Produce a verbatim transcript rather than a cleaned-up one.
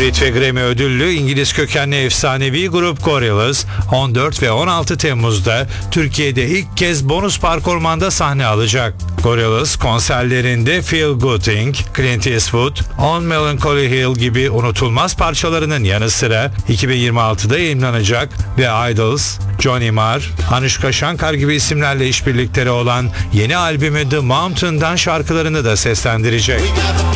Brit ve Grammy ödüllü İngiliz kökenli efsanevi grup Gorillaz on dört ve on altı Temmuz'da Türkiye'de ilk kez bonus park ormanda sahne alacak. Gorillaz konserlerinde Feel Good Thing, Clint Eastwood, On Melancholy Hill gibi unutulmaz parçalarının yanı sıra iki bin yirmi altıda yayımlanacak ve Idols, Johnny Marr, Anushka Shankar gibi isimlerle işbirlikleri olan yeni albümü The Mountain'dan şarkılarını da seslendirecek.